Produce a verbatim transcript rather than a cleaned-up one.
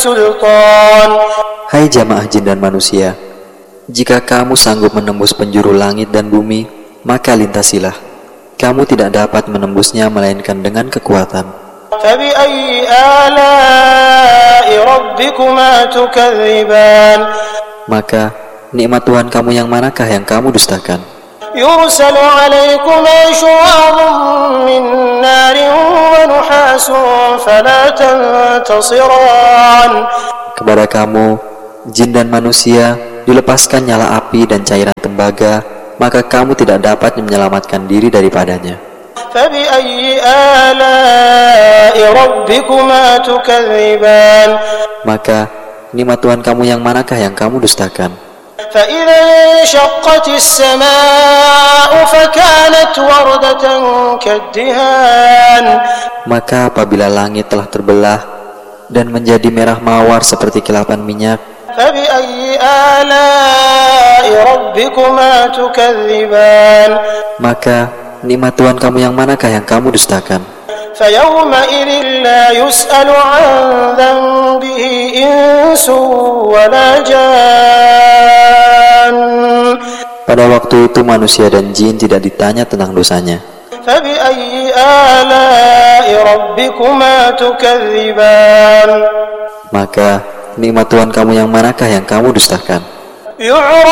سلطان. Hai jamaah jin dan manusia, jika kamu sanggup menembus penjuru langit dan bumi, maka lintasilah. Kamu tidak dapat menembusnya melainkan dengan kekuatan. فبأي آلاء ربكما تكذبان. Maka nikmat Tuhan kamu yang manakah yang kamu dustakan? يرسل عليكما شواظ من نار ونحاس فلا تنتصران. Kepada kamu, jin dan manusia, dilepaskan nyala api dan cairan tembaga, maka kamu tidak dapat menyelamatkan diri daripadanya. فبأي آلاء ربكما تكذبان. Maka nikmat Tuhan kamu yang manakah yang kamu dustakan? فإذا انشقت السماء فكانت وردة كالدهان. Maka apabila langit telah terbelah dan menjadi merah mawar seperti kilapan minyak, فبأي آلاء ربكما تكذبان. maka nikmat Tuhan kamu yang manakah yang kamu dustakan? فيومئذ لا يسأل عن ذنبه إنس ولا جان. Pada waktu itu manusia dan jin tidak ditanya tentang dosanya. فبأي آلاء ربكما تكذبان. Maka nikmat Tuhan kamu yang manakah yang kamu dustakan? يعرف